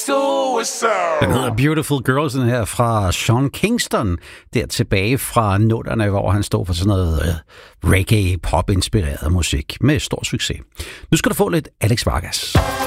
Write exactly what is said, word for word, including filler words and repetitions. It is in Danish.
suicide. Den hedder Beautiful Girls, den her fra Sean Kingston, der tilbage fra nullerne, hvor han stod for sådan noget uh, reggae, pop-inspireret musik med stor succes. Nu skal du få lidt Alex Vargas.